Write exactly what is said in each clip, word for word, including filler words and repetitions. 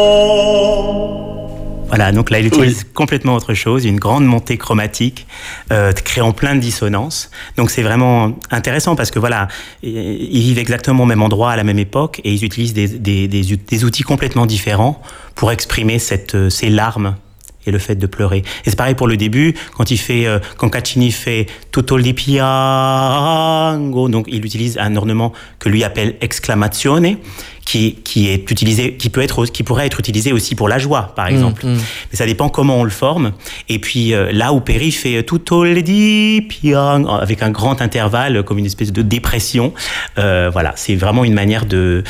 Voilà, donc là, il utilise oui. complètement autre chose, une grande montée chromatique, euh, créant plein de dissonances. Donc c'est vraiment intéressant parce que voilà, ils vivent exactement au même endroit, à la même époque, et ils utilisent des, des, des, des outils complètement différents pour exprimer cette, ces larmes et le fait de pleurer. Et c'est pareil pour le début, quand il fait, euh, quand Caccini fait Tutto il piango, donc il utilise un ornement que lui appelle exclamazione, qui, qui est utilisé, qui peut être, qui pourrait être utilisé aussi pour la joie, par exemple. Mmh, mmh. Mais ça dépend comment on le forme. Et puis, euh, là où Peri fait Tutto il piango, avec un grand intervalle, comme une espèce de dépression, euh, voilà, c'est vraiment une manière de,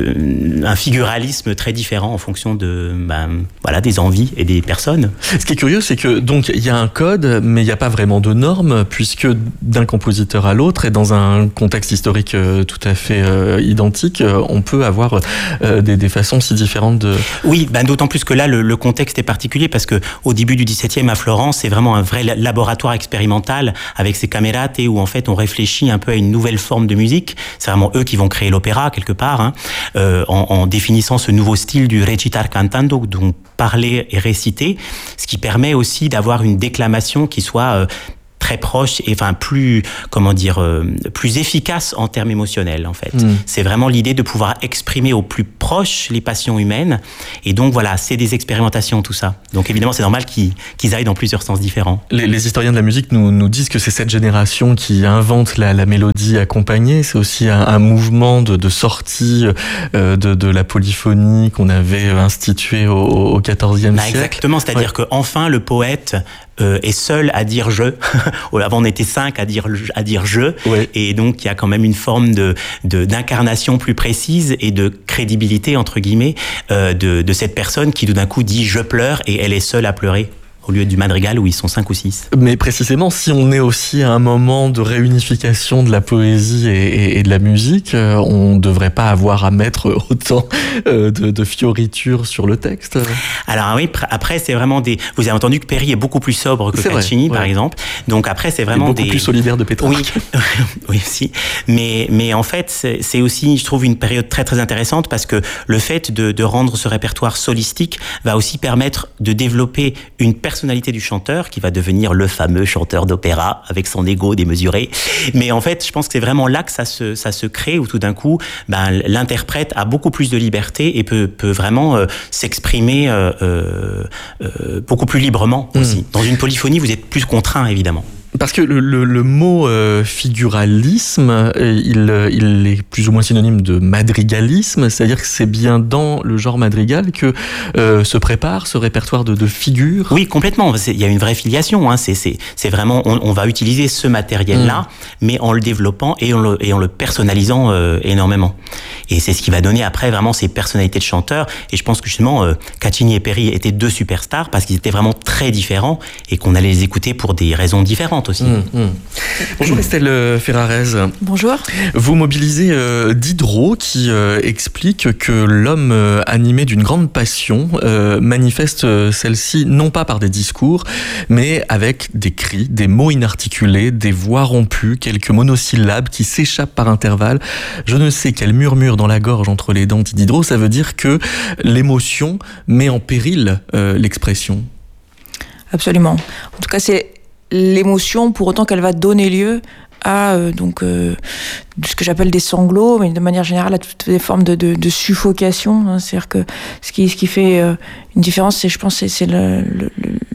de, un figuralisme très différent en fonction de, ben, voilà, des envies et des personnes. Ce qui est curieux, c'est que, donc, il y a un code, mais il n'y a pas vraiment de normes, puisque d'un compositeur à l'autre, et dans un contexte historique euh, tout à fait euh, identique, euh, on peut avoir Euh, des, des façons si différentes de... Oui, ben d'autant plus que là, le, le contexte est particulier parce que au début du dix-septième à Florence, c'est vraiment un vrai laboratoire expérimental avec ces camerate où en fait on réfléchit un peu à une nouvelle forme de musique. C'est vraiment eux qui vont créer l'opéra quelque part, hein, euh, en, en définissant ce nouveau style du recitar cantando, donc parler et réciter, ce qui permet aussi d'avoir une déclamation qui soit euh, très proche et enfin plus comment dire euh, plus efficace en termes émotionnels en fait. Mmh. C'est vraiment l'idée de pouvoir exprimer au plus proche les passions humaines et donc voilà, c'est des expérimentations tout ça. Donc évidemment, c'est normal qu'ils, qu'ils aillent dans plusieurs sens différents. Les, les historiens de la musique nous, nous disent que c'est cette génération qui invente la, la mélodie accompagnée. C'est aussi un, un mouvement de, de sortie euh, de, de la polyphonie qu'on avait institué au, au quatorzième bah, siècle. Exactement, c'est-à-dire ouais. que enfin le poète euh, est seul à dire je. Avant, on était cinq à dire à dire je, ouais. Et donc il y a quand même une forme de, de d'incarnation plus précise et de crédibilité entre guillemets euh, de, de cette personne qui tout d'un coup dit je pleure et elle est seule à pleurer. Au lieu du madrigal où ils sont cinq ou six. Mais précisément, si on est aussi à un moment de réunification de la poésie et, et, et de la musique, euh, on ne devrait pas avoir à mettre autant euh, de, de fioritures sur le texte. Alors oui, après c'est vraiment des... Vous avez entendu que Peri est beaucoup plus sobre que Caccini, ouais. par exemple. Donc après c'est vraiment et beaucoup des... plus solidaire de Pétrarque. Oui, oui aussi. Mais, mais en fait, c'est, c'est aussi, je trouve, une période très très intéressante parce que le fait de, de rendre ce répertoire solistique va aussi permettre de développer une personnalité du chanteur qui va devenir le fameux chanteur d'opéra avec son ego démesuré. Mais en fait, je pense que c'est vraiment là que ça se, ça se crée où tout d'un coup, ben, l'interprète a beaucoup plus de liberté et peut, peut vraiment euh, s'exprimer euh, euh, euh, beaucoup plus librement aussi. Mmh. Dans une polyphonie, vous êtes plus contraint, évidemment. Parce que le, le, le mot euh, figuralisme, il, il est plus ou moins synonyme de madrigalisme, c'est-à-dire que c'est bien dans le genre madrigal que euh, se prépare ce répertoire de, de figures. Oui, complètement. Il y a une vraie filiation. Hein. C'est, c'est, c'est vraiment, on, on va utiliser ce matériel-là, mmh. mais en le développant et en le, et en le personnalisant euh, énormément. Et c'est ce qui va donner après vraiment ces personnalités de chanteurs. Et je pense que justement, euh, Caccini et Peri étaient deux superstars parce qu'ils étaient vraiment très différents et qu'on allait les écouter pour des raisons différentes aussi. Mmh, mmh. Bonjour Estelle Ferrarez. Bonjour. Vous mobilisez euh, Diderot qui euh, explique que l'homme euh, animé d'une grande passion euh, manifeste euh, celle-ci non pas par des discours, mais avec des cris, des mots inarticulés, des voix rompues, quelques monosyllabes qui s'échappent par intervalles. Je ne sais quel murmure dans la gorge entre les dents, dit Diderot. Ça veut dire que l'émotion met en péril euh, l'expression. Absolument. En tout cas, c'est l'émotion pour autant qu'elle va donner lieu à euh, donc euh, ce que j'appelle des sanglots, mais de manière générale à toutes les formes de, de, de suffocation. Hein. C'est-à-dire que ce qui, ce qui fait euh, une différence, c'est, je pense, c'est, c'est le, le,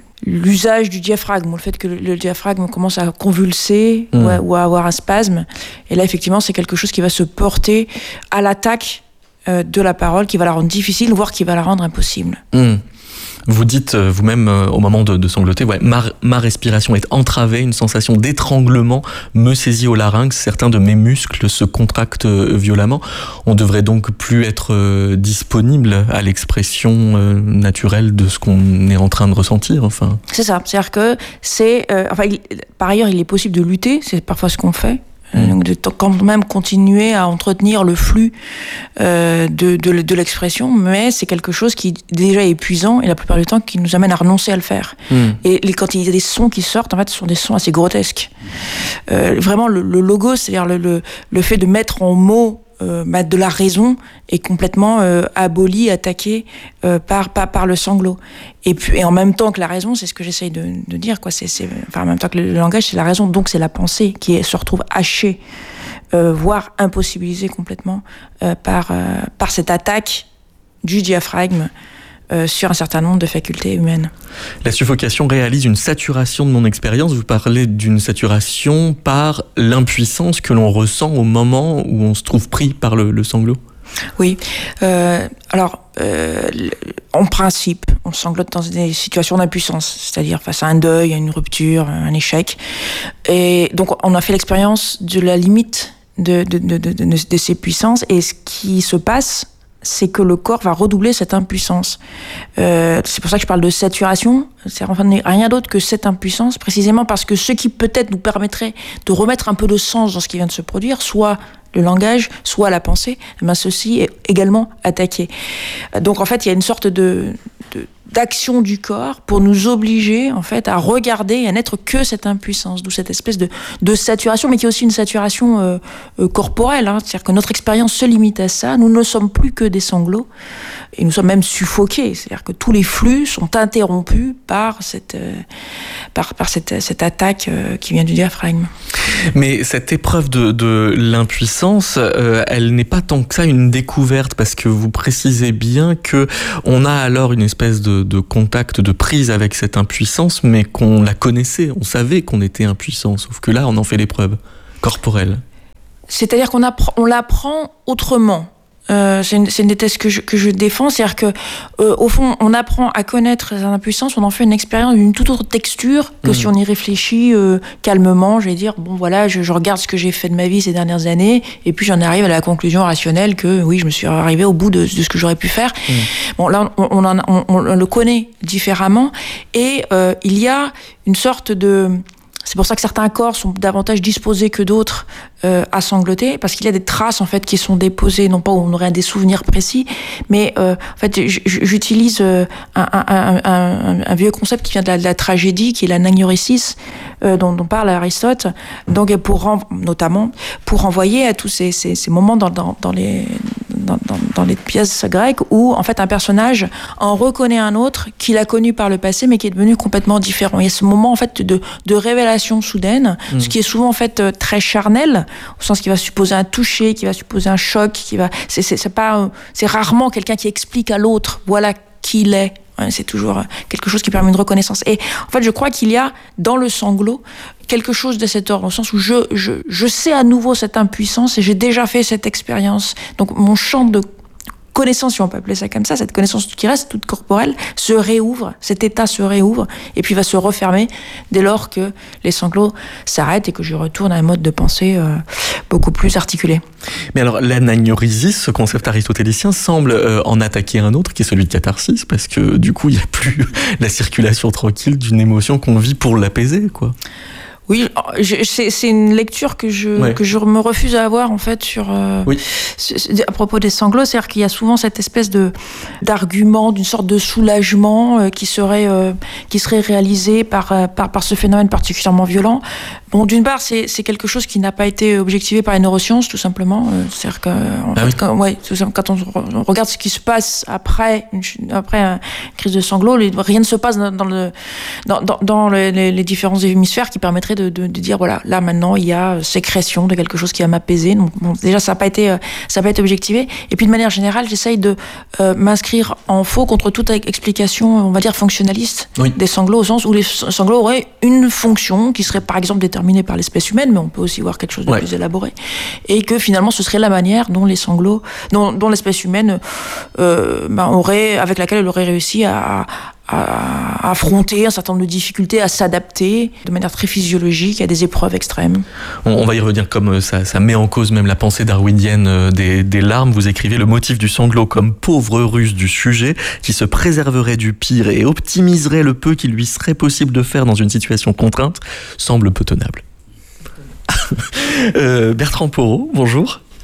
l'usage du diaphragme, le fait que le, le diaphragme commence à convulser mmh. ou, à, ou à avoir un spasme. Et là, effectivement, c'est quelque chose qui va se porter à l'attaque euh, de la parole, qui va la rendre difficile, voire qui va la rendre impossible. Mmh. Vous dites euh, vous-même euh, au moment de, de sangloter, ouais, ma, ma respiration est entravée, une sensation d'étranglement me saisit au larynx, certains de mes muscles se contractent euh, violemment. On devrait donc plus être euh, disponible à l'expression euh, naturelle de ce qu'on est en train de ressentir. Enfin. C'est ça, c'est-à-dire que c'est, euh, enfin, il, par ailleurs, il est possible de lutter, c'est parfois ce qu'on fait. Donc de quand même continuer à entretenir le flux euh, de, de, de l'expression, mais c'est quelque chose qui est déjà épuisant et la plupart du temps qui nous amène à renoncer à le faire. Mm. Et les, quand il y a des sons qui sortent, en fait, ce sont des sons assez grotesques. Euh, vraiment, le, le logo, c'est-à-dire le, le, le fait de mettre en mots euh, bah, de la raison est complètement euh, abolie, attaquée euh, par, par par le sanglot. Et puis et en même temps que la raison, c'est ce que j'essaye de, de dire, quoi. C'est, c'est enfin en même temps que le, le langage, c'est la raison, donc c'est la pensée qui est, se retrouve hachée, euh, voire impossibilisée complètement euh, par euh, par cette attaque du diaphragme Euh, sur un certain nombre de facultés humaines. La suffocation réalise une saturation de mon expérience. Vous parlez d'une saturation par l'impuissance que l'on ressent au moment où on se trouve pris par le, le sanglot. Oui. Euh, alors, euh, en principe, on sanglote dans des situations d'impuissance, c'est-à-dire face à un deuil, à une rupture, un échec. Et donc, on a fait l'expérience de la limite de, de, de, de, de, de ces puissances. Et ce qui se passe, c'est que le corps va redoubler cette impuissance. Euh, c'est pour ça que je parle de saturation. C'est enfin rien d'autre que cette impuissance, précisément parce que ce qui peut-être nous permettrait de remettre un peu de sens dans ce qui vient de se produire, soit le langage, soit la pensée, eh bien ceci est également attaqué. Donc en fait, il y a une sorte de, de d'action du corps pour nous obliger en fait à regarder et à n'être que cette impuissance, d'où cette espèce de, de saturation, mais qui est aussi une saturation euh, euh, corporelle, hein. C'est-à-dire que notre expérience se limite à ça, nous ne sommes plus que des sanglots, et nous sommes même suffoqués, c'est-à-dire que tous les flux sont interrompus par cette, euh, par, par cette, cette attaque euh, qui vient du diaphragme. Mais cette épreuve de, de l'impuissance, euh, elle n'est pas tant que ça une découverte, parce que vous précisez bien que on a alors une espèce de, de contact, de prise avec cette impuissance, mais qu'on la connaissait, on savait qu'on était impuissant, sauf que là, on en fait l'épreuve corporelle. C'est-à-dire qu'on apprend, on l'apprend autrement. Euh, c'est, une, c'est une des thèses que je, que je défends, c'est-à-dire que euh, au fond, on apprend à connaître sa impuissance, on en fait une expérience d'une toute autre texture que mmh. si on y réfléchit euh, calmement. Je vais dire bon voilà, je, je regarde ce que j'ai fait de ma vie ces dernières années, et puis j'en arrive à la conclusion rationnelle que oui, je me suis arrivé au bout de, de ce que j'aurais pu faire. Mmh. Bon là, on, on, en, on, on le connaît différemment, et euh, il y a une sorte de C'est pour ça que certains corps sont davantage disposés que d'autres euh, à sangloter, parce qu'il y a des traces en fait qui sont déposées, non pas où on aurait des souvenirs précis, mais euh, en fait j'utilise euh, un, un, un, un vieux concept qui vient de la, de la tragédie, qui est l'anagnorésis, euh, dont, dont parle Aristote, donc pour notamment pour renvoyer à tous ces, ces, ces moments dans, dans, dans les Dans, dans, dans les pièces grecques où en fait un personnage en reconnaît un autre qu'il a connu par le passé mais qui est devenu complètement différent. Il y a ce moment en fait de, de révélation soudaine, mmh. ce qui est souvent en fait très charnel, au sens qu'il va supposer un toucher, qui va supposer un choc, qui va c'est, c'est, c'est pas c'est rarement quelqu'un qui explique à l'autre voilà qui il est. C'est toujours quelque chose qui permet une reconnaissance. Et en fait, je crois qu'il y a dans le sanglot quelque chose de cet ordre, au sens où je, je, je sais à nouveau cette impuissance et j'ai déjà fait cette expérience. Donc mon champ de connaissance, si on peut appeler ça comme ça, cette connaissance qui reste toute corporelle, se réouvre, cet état se réouvre et puis va se refermer dès lors que les sanglots s'arrêtent et que je retourne à un mode de pensée euh, beaucoup plus articulé. Mais alors l'anagnorésis, ce concept aristotélicien, semble euh, en attaquer un autre qui est celui de catharsis, parce que du coup il n'y a plus la circulation tranquille d'une émotion qu'on vit pour l'apaiser, quoi. Oui, je, c'est, c'est une lecture que je, ouais. que je me refuse à avoir en fait sur euh, oui. à propos des sanglots, c'est-à-dire qu'il y a souvent cette espèce de d'argument, d'une sorte de soulagement euh, qui serait euh, qui serait réalisé par euh, par par ce phénomène particulièrement violent. Bon, d'une part, c'est c'est quelque chose qui n'a pas été objectivé par les neurosciences, tout simplement. Euh, c'est-à-dire que en ah fait, oui. quand, ouais, quand on, on regarde ce qui se passe après une, après une crise de sanglots, les, rien ne se passe dans, dans le dans dans, dans les, les différents hémisphères qui permettraient de De, de, de dire voilà, là maintenant il y a sécrétion de quelque chose qui va m'apaiser. Donc bon, déjà ça n'a pas été ça n'a pas été objectivé. Et puis de manière générale, j'essaye de euh, m'inscrire en faux contre toute explication, on va dire fonctionnaliste, oui. des sanglots, au sens où les sanglots auraient une fonction qui serait par exemple déterminée par l'espèce humaine, mais on peut aussi voir quelque chose de ouais. plus élaboré, et que finalement ce serait la manière dont les sanglots, dont, dont l'espèce humaine euh, ben, aurait, avec laquelle elle aurait réussi à, à à affronter un certain nombre de difficultés, à s'adapter de manière très physiologique à des épreuves extrêmes. On, on va y revenir, comme ça, ça met en cause même la pensée darwinienne des, des larmes. Vous écrivez le motif du sanglot comme pauvre ruse du sujet qui se préserverait du pire et optimiserait le peu qu'il lui serait possible de faire dans une situation contrainte semble peu tenable. euh, Bertrand Porot, bonjour.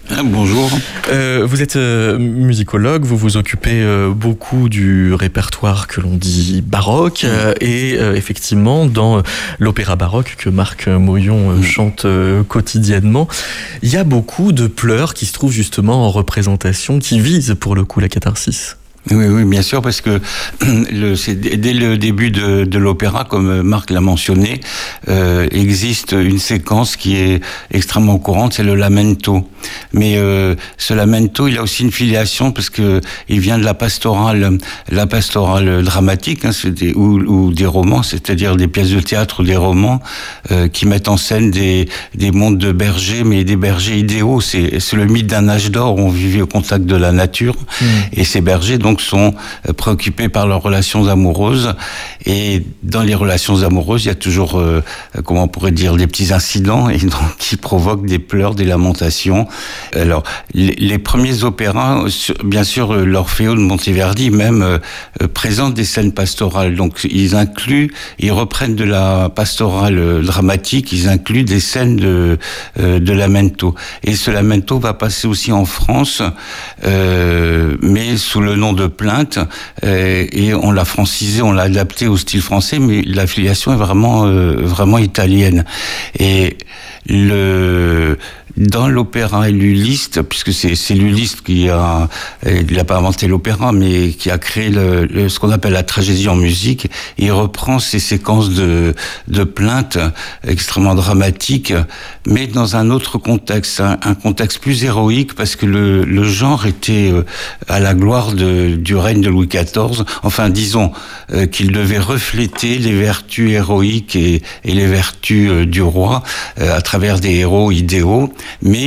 Ah, bonjour. Euh, vous êtes euh, musicologue, vous vous occupez euh, beaucoup du répertoire que l'on dit baroque euh, et euh, effectivement dans euh, l'opéra baroque que Marc Moyon euh, chante euh, quotidiennement, il y a beaucoup de pleurs qui se trouvent justement en représentation qui visent pour le coup la catharsis. Oui, oui, bien sûr, parce que le, c'est dès le début de, de l'opéra, comme Marc l'a mentionné, euh, existe une séquence qui est extrêmement courante, c'est le lamento. Mais euh, ce lamento, il a aussi une filiation parce que il vient de la pastorale, la pastorale dramatique, hein, c'est des, ou, ou des romans, c'est-à-dire des pièces de théâtre ou des romans euh, qui mettent en scène des, des mondes de bergers, mais des bergers idéaux. C'est, c'est le mythe d'un âge d'or où on vivait au contact de la nature, mmh. et ces bergers donc sont préoccupés par leurs relations amoureuses, et dans les relations amoureuses il y a toujours euh, comment on pourrait dire des petits incidents et donc qui provoquent des pleurs, des lamentations. Alors les, les premiers opéras, bien sûr l'Orfeo de Monteverdi même euh, présente des scènes pastorales, donc ils incluent, ils reprennent de la pastorale dramatique, ils incluent des scènes de euh, de lamento, et ce lamento va passer aussi en France euh, mais sous le nom de plainte, euh, et on l'a francisé, on l'a adapté au style français, mais la filiation est vraiment euh, vraiment italienne. Et le dans l'opéra et l'Ulysse, puisque c'est, c'est l'Ulysse qui a, il n'a pas inventé l'opéra, mais qui a créé le, le, ce qu'on appelle la tragédie en musique, il reprend ces séquences de, de plaintes extrêmement dramatiques, mais dans un autre contexte, un, un contexte plus héroïque, parce que le, le genre était à la gloire de, du règne de Louis quatorze, enfin disons euh, qu'il devait refléter les vertus héroïques et, et les vertus euh, du roi euh, à travers des héros idéaux, mais